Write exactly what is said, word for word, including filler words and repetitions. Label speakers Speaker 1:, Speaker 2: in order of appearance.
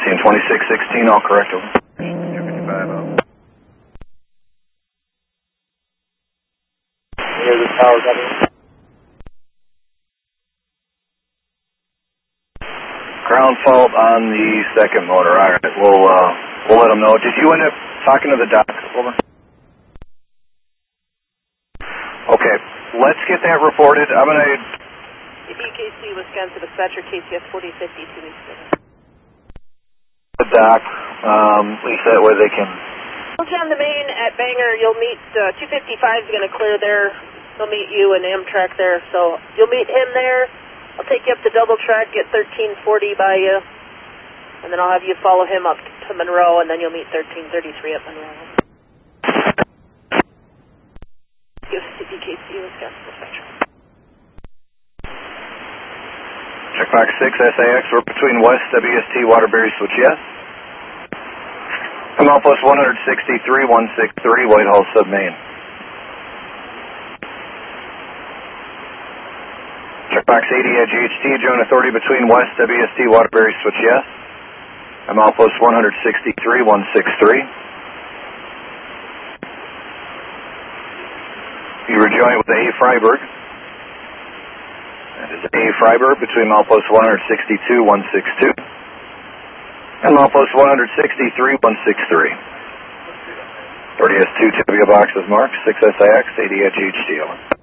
Speaker 1: Seeing twenty-six sixteen, all correct, over. two fifty-five, over.
Speaker 2: Here's the tower, W.
Speaker 1: Ground fault on the second motor. All right, we'll, uh, we'll let them know. Did you end up talking to the doc? Over. Okay, let's get that reported. I'm going to...
Speaker 3: B K C, Wisconsin Dispatcher, K C S forty fifty, two weeks ago.
Speaker 1: The doc, um, at least that way they can...
Speaker 3: John the main at Bangor, you'll meet, uh, two fifty-five is going to clear there. He'll meet you and Amtrak there, so you'll meet him there. I'll take you up to double track, get thirteen forty by you, and then I'll have you follow him up to Monroe, and then you'll meet thirteen thirty-three at Monroe. U S C B K C, Wisconsin Dispatcher.
Speaker 1: Checkbox six S A X, we're between West W S T, Waterbury, switch yes. M L plus one sixty-three one sixty-three, Whitehall, Sub-Main. Checkbox eighty at G H T, Joan Authority between West W S T, Waterbury, switch yes. M L plus one sixty-three one sixty-three. You rejoin with A. Freiberg. That is A. Freiberg between M L plus one sixty-two one sixty-two. M L plus one sixty-three one sixty-three. thirty S two, typical box is marked, six S I X, eighty at G H T, over.